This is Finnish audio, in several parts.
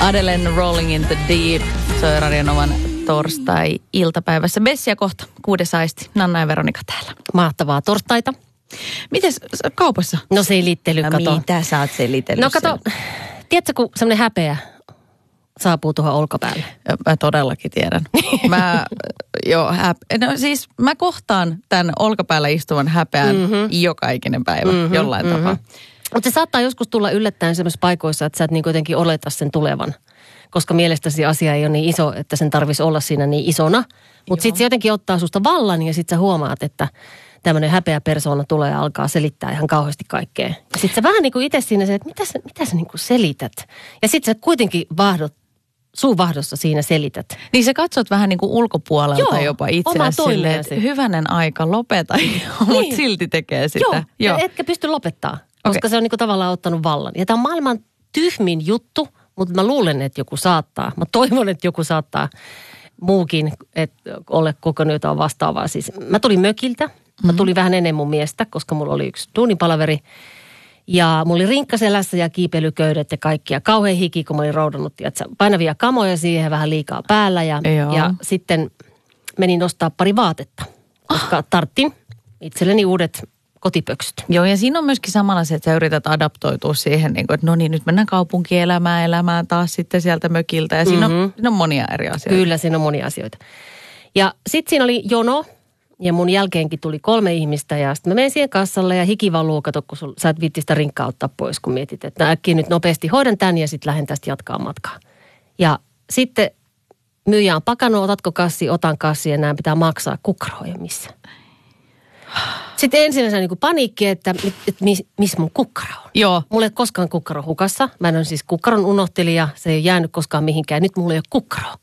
Adelen Rolling in the Deep. Se on Radionovan torstai-iltapäivässä. Bessia kohta, 6 aisti. Nanna ja Veronika täällä. Mahtavaa torstaita. Mites kaupassa? No selittely, kato. Mitä sä oot selitellyt? No kato, tiedätkö kun semmoinen häpeä saapuu tuohon olkapäälle? Mä todellakin tiedän. Mä kohtaan tämän olkapäällä istuvan häpeän joka ikinen päivä jollain tapaa. Mutta se saattaa joskus tulla yllättäen semmoisissa paikoissa, että sä et niin kuitenkin oleta sen tulevan. Koska mielestäsi asia ei ole niin iso, että sen tarvitsisi olla siinä niin isona. Mutta sitten se jotenkin ottaa susta vallan ja sitten sä huomaat, että tämmöinen häpeä persoona tulee ja alkaa selittää ihan kauheasti kaikkea. Ja sitten sä vähän niin kuin itse siinä se, että mitä sä niin kuin selität. Ja sitten sä kuitenkin suuvahdossa siinä selität. Niin sä katsot vähän niin kuin ulkopuolelta jopa itseäsi silleen, että hyvänen aika lopeta, mutta silti tekee sitä. Joo, etkä pysty lopettaa, koska se on niin kuin tavallaan ottanut vallan. Ja tämä on maailman tyhmin juttu, mutta mä luulen, että joku saattaa. Mä toivon, että joku saattaa muukin, että ole kokonut jotain vastaavaa. Siis mä tulin mökiltä. Mä tulin vähän ennen mun miestä, koska mulla oli yksi duunipalaveri. Ja mulla oli rinkka selässä ja kiipeilyköydät ja kaikkia. Kauhean hiki, kun mä olin roudannut painavia kamoja siihen, vähän liikaa päällä. Ja sitten menin ostaa pari vaatetta, koska tarttin itselleni uudet kotipöksyt. Joo, ja siinä on myöskin samalla se, että sä yrität adaptoitua siihen, niin kuin, että no niin, nyt mennään kaupunkielämään taas sitten sieltä mökiltä. Ja siinä on monia eri asioita. Kyllä, siinä on monia asioita. Ja sitten siinä oli jono. Ja mun jälkeenkin tuli 3 ihmistä ja sitten mä menin siihen kassalle ja hiki valuu, kato, kun sä et viitti sitä rinkkaa ottaa pois, kun mietit, että äkkiä nyt nopeasti hoidan tän ja sitten lähden tästä jatkaa matkaa. Ja sitten myyjä on pakannut, otatko kassi, otan kassi ja näin pitää maksaa, kukkaro ei missä. Sitten ensimmäisenä niin kuin paniikki, että missä mun kukkaro on. Joo. Mulla ei ole koskaan kukkaro hukassa. Mä en ole siis kukkaron unohtelija, se ei jäänyt koskaan mihinkään. Nyt mulla ei ole kukkaro.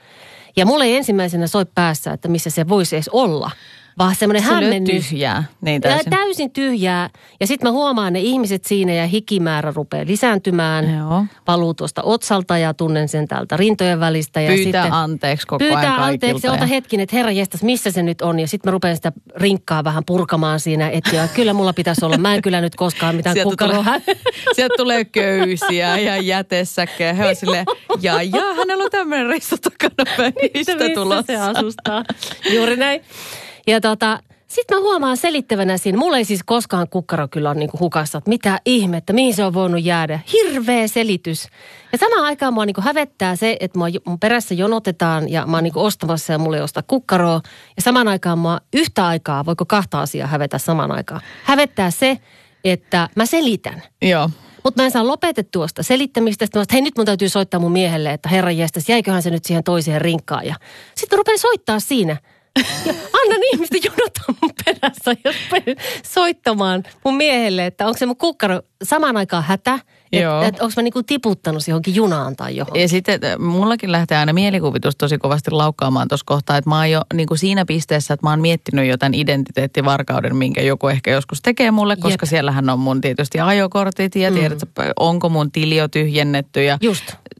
Ja mulla ei ensimmäisenä soi päässä, että missä se voisi edes olla. Vaan semmoinen hämmennys. Tyhjää. Niin täysin. Täysin tyhjää. Ja sitten mä huomaan ne ihmiset siinä ja hikimäärä rupeaa lisääntymään. Joo. Paluu tuosta otsalta ja tunnen sen täältä rintojen välistä. Ja pyytää anteeksi koko ajan kaikilta. Pyytää anteeksi, ota hetkin, että herra jestas, missä se nyt on. Ja sitten mä rupean sitä rinkkaa vähän purkamaan siinä. Että kyllä mulla pitäisi olla. Mä en kyllä nyt koskaan mitään kukkaroa. Sieltä tulee köysiä ja jätesäkkejä. He on silleen, hänellä on tämmöinen rissu takana. Mistä tulossa? Se asustaa. Juuri näin. Ja sitten mä huomaan selittävänä siinä, mulla ei siis koskaan kukkaro kyllä ole niinku hukassa, että mitä ihmettä, mihin se on voinut jäädä. Hirveä selitys. Ja samaan aikaan mua niinku hävettää se, että mun perässä jonotetaan ja mä oon niinku ostamassa ja mulla ei osta kukkaroa. Ja samaan aikaan mua yhtä aikaa, voiko 2 asiaa hävetä samaan aikaan? Hävettää se, että mä selitän. Joo. Mutta mä en saa lopetettua sitä selittämistä. Sitten hei, nyt mun täytyy soittaa mun miehelle, että herran jestas, jäiköhän se nyt siihen toiseen rinkkaan. Ja sitten rupean soittaa siinä. Ja annan ihmisten jonottaa mun perässä ja soittamaan mun miehelle, että onko se mun kukkaro samaan aikaan hätä, että onko mä niinku tiputtanut se johonkin junaan tai johonkin. Ja sitten mullakin lähtee aina mielikuvitus tosi kovasti laukkaamaan tuossa kohtaa, että mä oon jo niinku siinä pisteessä, että mä oon miettinyt jo tämän identiteettivarkauden, minkä joku ehkä joskus tekee mulle, koska siellähän on mun tietysti ajokortit ja tiedätkö, onko mun tilio tyhjennetty ja just.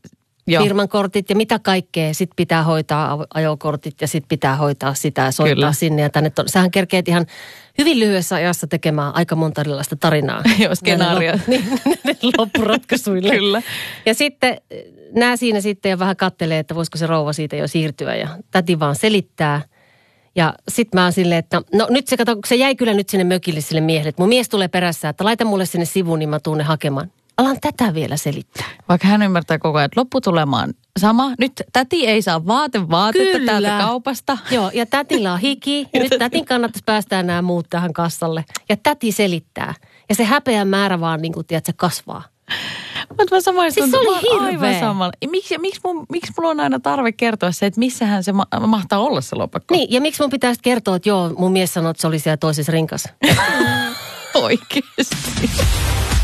Firman kortit ja mitä kaikkea. Sitten pitää hoitaa ajokortit ja sitten pitää hoitaa sitä ja soittaa sinne ja tänne. Sähän kerkeet ihan hyvin lyhyessä ajassa tekemään aika monta erilaista tarinaa. Joo, skenaario. Loppuratkaisuille. Kyllä. Ja sitten nää siinä sitten ja vähän kattelee, että voisiko se rouva siitä jo siirtyä ja täti vaan selittää. Ja sitten mä oon silleen, että no nyt se jäi kyllä nyt sinne mökille sille miehelle. Että mun mies tulee perässä, että laita mulle sinne sivuun, niin mä tuun ne hakemaan. Alan tätä vielä selittää. Vaikka hän ymmärtää koko ajan, että lopputulemaan sama. Nyt täti ei saa vaatetta täältä kaupasta. Joo, ja tätillä on hiki. Ja nyt tätin kannattaisi päästää nämä muut tähän kassalle. Ja täti selittää. Ja se häpeän määrä vaan, niin kuin tiedät, se kasvaa. Mutta mä siis se oli hirveä. Aivan samalla. Miksi mulla on aina tarve kertoa se, että missähän se mahtaa olla se lopakko? Niin, ja miksi mun pitäisi kertoa, että joo, mun mies sanoi, että se oli siellä toisessa rinkassa. Oikeesti.